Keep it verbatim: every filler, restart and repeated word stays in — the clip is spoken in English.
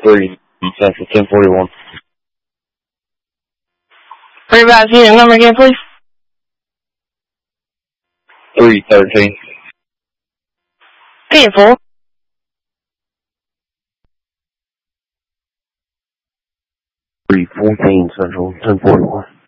three, that's a ten forty-one. Revise unit number again, please. three thirteen. ten four. three fourteen Central, ten forty-one.